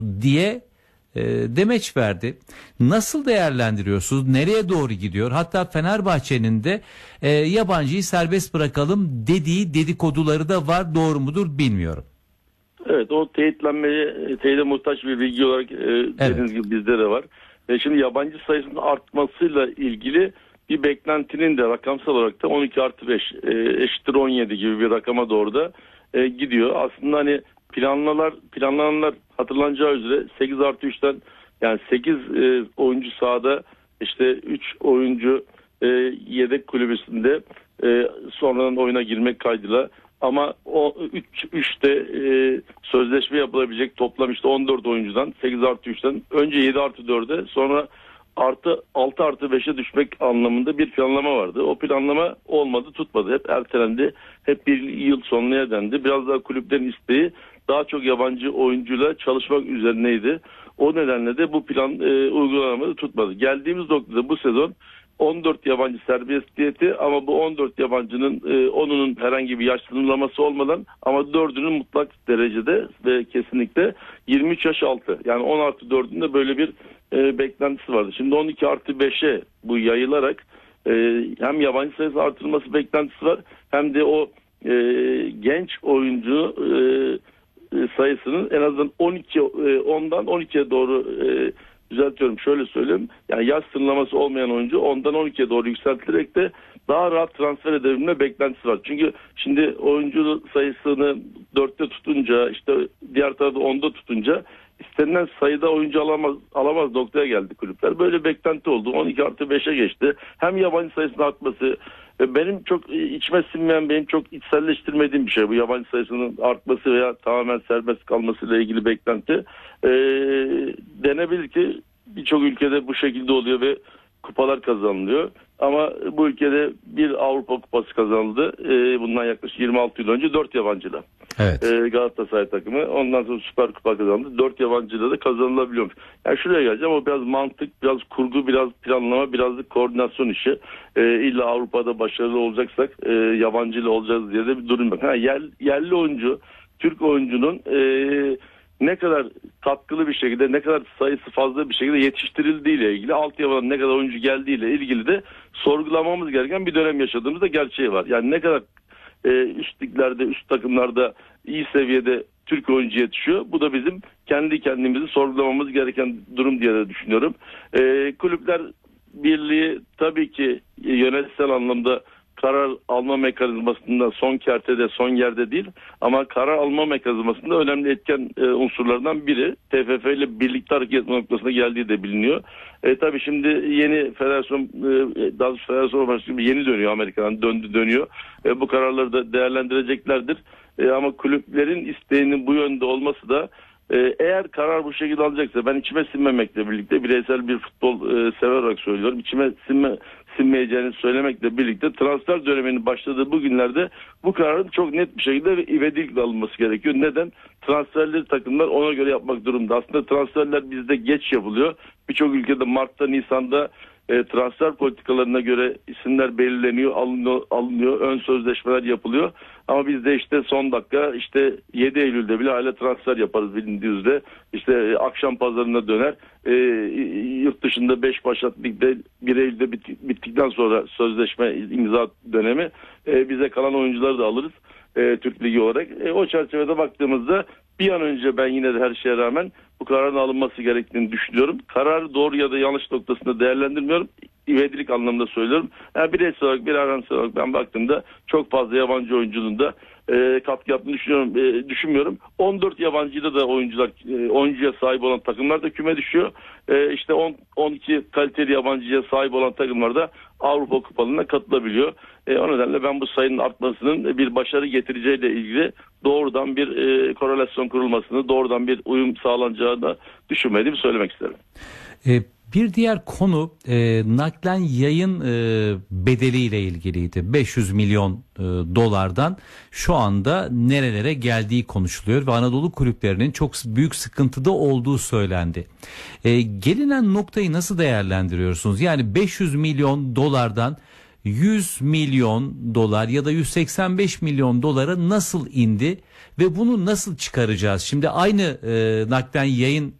diye demeç verdi. Nasıl değerlendiriyorsunuz? Nereye doğru gidiyor? Hatta Fenerbahçe'nin de yabancıyı serbest bırakalım dediği dedikoduları da var. Doğru mudur bilmiyorum. Evet, o teyide muhtaç bir bilgi olarak dediğiniz gibi bizde de var. Şimdi yabancı sayısının artmasıyla ilgili bir beklentinin de rakamsal olarak da 12+5 eşittir 17 gibi bir rakama doğru da gidiyor. Aslında hani planlananlar hatırlanacağı üzere 8+3'ten yani 8 oyuncu sahada, işte 3 oyuncu yedek kulübesinde sonradan oyuna girmek kaydıyla, ama o 3'te sözleşme yapılabilecek toplam işte 14 oyuncudan 8+3'ten önce 7+4'e sonra 6+5'e düşmek anlamında bir planlama vardı. O planlama olmadı, tutmadı. Hep ertelendi. Hep bir yıl sonuna dendi. Biraz daha kulüplerin isteği daha çok yabancı oyuncuyla çalışmak üzerineydi. O nedenle de bu plan uygulanamadı, tutmadı. Geldiğimiz noktada bu sezon 14 yabancı serbestiyeti, ama bu 14 yabancının 10'unun herhangi bir yaş sınırlaması olmadan ama 4'ünün mutlak derecede ve kesinlikle 23 yaş altı. Yani 10+4'ün de böyle bir beklentisi vardı. Şimdi 12+5'e bu yayılarak hem yabancı sayısı artırılması beklentisi var, hem de o genç oyuncu sayısının en azından 10'dan 12'ye doğru düzeltiyorum, şöyle söyleyeyim. Yani yaş sınırlaması olmayan oyuncu 10'dan 12'ye doğru yükseltilerek de daha rahat transfer edebilme beklentisi var. Çünkü şimdi oyuncu sayısını 4'te tutunca, işte diğer tarafta 10'da tutunca istenilen sayıda oyuncu alamaz noktaya geldi kulüpler. Böyle beklenti oldu. 12+5'e geçti. Hem yabancı sayısının artması, benim çok içime sinmeyen, benim çok içselleştirmediğim bir şey bu yabancı sayısının artması veya tamamen serbest kalmasıyla ilgili beklenti. Denebilir ki birçok ülkede bu şekilde oluyor ve kupalar kazanılıyor. Ama bu ülkede bir Avrupa Kupası kazanıldı. Bundan yaklaşık 26 yıl önce 4 yabancıyla. Evet. Galatasaray takımı. Ondan sonra Süper Kupa kazandı. 4 yabancıyla da kazanılabiliyormuş. Yani şuraya geleceğim. O biraz mantık, biraz kurgu, biraz planlama, biraz da koordinasyon işi. İlla Avrupa'da başarılı olacaksak yabancıyla olacağız diye de bir durum yok. Yerli oyuncu, Türk oyuncunun ne kadar katkılı bir şekilde, ne kadar sayısı fazla bir şekilde yetiştirildiği ile ilgili, altyapıdan ne kadar oyuncu geldiği ile ilgili de sorgulamamız gereken bir dönem yaşadığımızda gerçeği var. Yani ne kadar üst liglerde, üst takımlarda iyi seviyede Türk oyuncu yetişiyor. Bu da bizim kendi kendimizi sorgulamamız gereken durum diye de düşünüyorum. Kulüpler Birliği tabii ki yönetsel anlamda karar alma mekanizmasında son kertede, son yerde değil, ama karar alma mekanizmasında önemli etken unsurlardan biri. TFF ile birlikte hareket etme noktasına geldiği de biliniyor. Tabii şimdi yeni federasyon, daha doğrusu federasyon başkanı yeni dönüyor, Amerika'dan dönüyor. Bu kararları da değerlendireceklerdir. Ama kulüplerin isteğinin bu yönde olması da, eğer karar bu şekilde alacaksa, ben içime sinmemekle birlikte, bireysel bir futbol sever olarak söylüyorum, içime sinmeyeceğini söylemekle birlikte transfer döneminin başladığı bu günlerde bu kararın çok net bir şekilde ve ivedilikle alınması gerekiyor. Neden? Transferleri takımlar ona göre yapmak durumunda. Aslında transferler bizde geç yapılıyor. Birçok ülkede Mart'ta, Nisan'da transfer politikalarına göre isimler belirleniyor, alınıyor, ön sözleşmeler yapılıyor. Ama bizde işte son dakika, işte 7 Eylül'de bile hala transfer yaparız bilindiği üzere. İşte akşam pazarına döner. Yurt dışında 5 başlat ligde 1 Eylül'de bittikten sonra sözleşme imza dönemi, bize kalan oyuncuları da alırız Türk Ligi olarak. O çerçevede baktığımızda bir an önce ben yine de her şeye rağmen bu kararın alınması gerektiğini düşünüyorum. Kararı doğru ya da yanlış noktasında değerlendirmiyorum. İvedilik anlamda söylüyorum. Yani bireysel olarak, bir aransal olarak ben baktığımda çok fazla yabancı oyuncunun da katkı yaptığını düşünmüyorum. 14 yabancıyla da oyuncuya sahip olan takımlar da küme düşüyor. İşte 12 kaliteli yabancıya sahip olan takımlar da Avrupa Kupalarına katılabiliyor. O nedenle ben bu sayının artmasının bir başarı getireceğiyle ilgili doğrudan bir korelasyon kurulmasını, doğrudan bir uyum sağlanacağını düşünmediğimi söylemek isterim. Bir diğer konu naklen yayın bedeliyle ilgiliydi. 500 milyon dolardan şu anda nerelere geldiği konuşuluyor ve Anadolu kulüplerinin çok büyük sıkıntıda olduğu söylendi. Gelinen noktayı nasıl değerlendiriyorsunuz? Yani 500 milyon dolardan 100 milyon dolar ya da 185 milyon dolara nasıl indi ve bunu nasıl çıkaracağız? Şimdi aynı naklen yayın